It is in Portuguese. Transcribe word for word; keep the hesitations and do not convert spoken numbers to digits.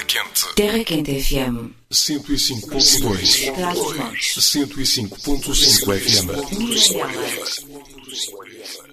Quente. Terra Quente F M. cento e cinco ponto dois. Trás-os-Montes. cento e cinco ponto cinco F M. Mirandela.